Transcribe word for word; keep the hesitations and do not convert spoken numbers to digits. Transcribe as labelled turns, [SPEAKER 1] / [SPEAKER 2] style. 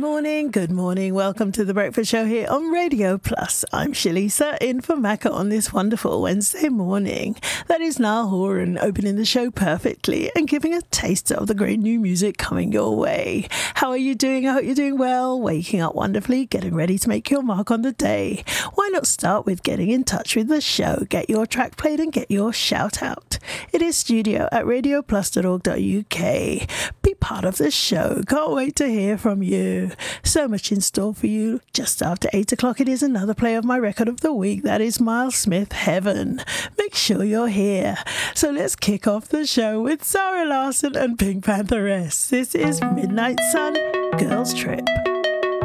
[SPEAKER 1] morning, good morning. Welcome to The Breakfast Show here on Radio Plus. I'm Shalisa in for Macca on this wonderful Wednesday morning. That is Niall Horan opening the show perfectly and giving a taste of the great new music coming your way. How are you doing? I hope you're doing well, waking up wonderfully, getting ready to make your mark on the day. Why not start with getting in touch with the show? Get your track played and get your shout out. It is studio at radio plus dot org dot U K. Be part of the show. Can't wait to hear from you. So much in store for you. Just after eight o'clock, it is another play of my record of the week. That is Miles Smith, Heaven. Make sure you're here. So let's kick off the show with Zara Larsson and Pink Pantheress. This is Midnight Sun, Girls Trip.